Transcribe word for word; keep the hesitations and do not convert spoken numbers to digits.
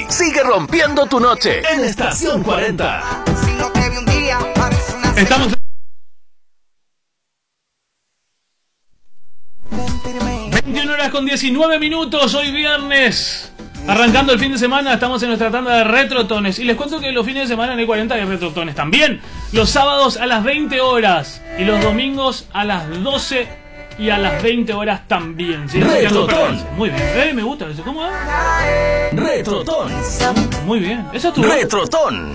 sigue rompiendo tu noche en Estación cuarenta. Estamos veintiuna horas con diecinueve minutos, hoy viernes. Arrancando el fin de semana, estamos en nuestra tanda de retrotones. Y les cuento que los fines de semana en el cuarenta hay retrotones también. Los sábados a las veinte horas y los domingos a las doce y a las veinte horas también. ¿Sí? Retrotón. Muy bien, eh, me gusta eso. ¿Cómo va? Retrotón. Muy bien, eso es tu Retrotón.